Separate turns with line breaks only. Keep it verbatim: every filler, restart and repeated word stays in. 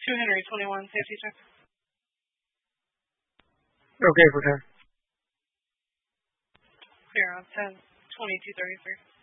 two Henry twenty-one, safety check.
Okay for ten.
Clear on ten, twenty-two thirty-three.